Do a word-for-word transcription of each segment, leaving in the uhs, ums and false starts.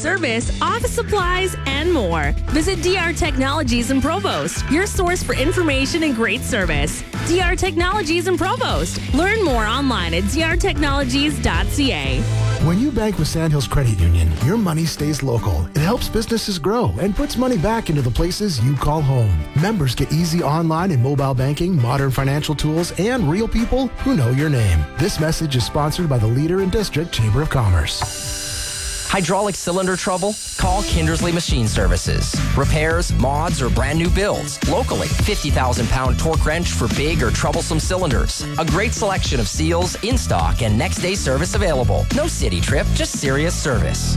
service, office supplies, and more. Visit D R Technologies in Provost, your source for information and great service. D R Technologies in Provost. Learn more online at d r technologies dot c a. When you bank with Sandhills Credit Union, your money stays local. It helps businesses grow and puts money back into the places you call home. Members get easy online and mobile banking, modern financial tools, and real people who know your name. This message is sponsored by the Leader and District Chamber of Commerce. Hydraulic cylinder trouble? Call Kindersley Machine Services. Repairs, mods, or brand new builds. Locally, fifty thousand pound torque wrench for big or troublesome cylinders. A great selection of seals in stock and next day service available. No city trip, just serious service.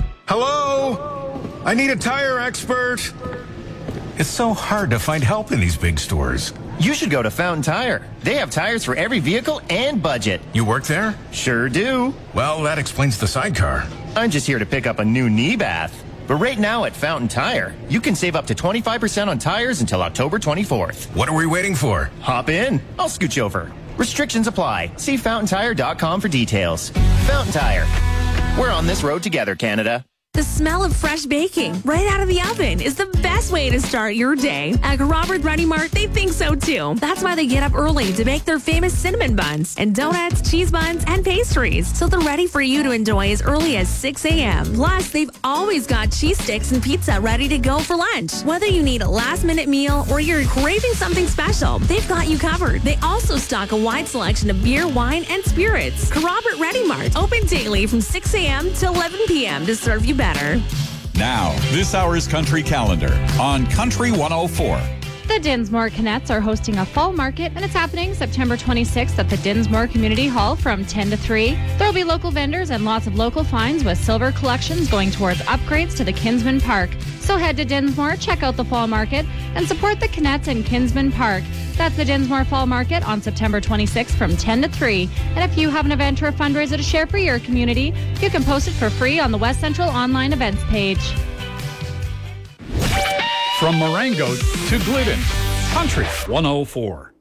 Hello? I need a tire expert. It's so hard to find help in these big stores. You should go to Fountain Tire. They have tires for every vehicle and budget. You work there? Sure do. Well, that explains the sidecar. I'm just here to pick up a new knee bath. But right now at Fountain Tire, you can save up to twenty-five percent on tires until October twenty-fourth. What are we waiting for? Hop in. I'll scooch over. Restrictions apply. See fountain tire dot com for details. Fountain Tire. We're on this road together, Canada. The smell of fresh baking right out of the oven is the best way to start your day. At Robert Ready Mart, they think so too. That's why they get up early to bake their famous cinnamon buns and donuts, cheese buns, and pastries, so they're ready for you to enjoy as early as six a.m. Plus, they've always got cheese sticks and pizza ready to go for lunch. Whether you need a last-minute meal or you're craving something special, they've got you covered. They also stock a wide selection of beer, wine, and spirits. Robert Ready Mart, open daily from six a.m. to eleven p.m. to serve you better. Now, this hour's Country Calendar on Country one oh four. The Dinsmore Canettes are hosting a fall market, and it's happening September twenty-sixth at the Dinsmore Community Hall from ten to three. There will be local vendors and lots of local finds with silver collections going towards upgrades to the Kinsman Park. So head to Dinsmore, check out the fall market, and support the Canettes and Kinsman Park. That's the Dinsmore Fall Market on September twenty-sixth from ten to three. And if you have an event or a fundraiser to share for your community, you can post it for free on the West Central online events page. From Marengo to Glidden, Country one oh four.